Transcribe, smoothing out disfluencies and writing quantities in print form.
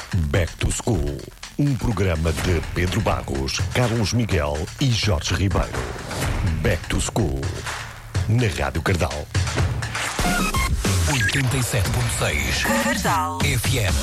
Back to School. Um programa de Pedro Barros, Carlos Miguel e Jorge Ribeiro. Back to School. Na Rádio Cardal. 87.6 Cardal FM.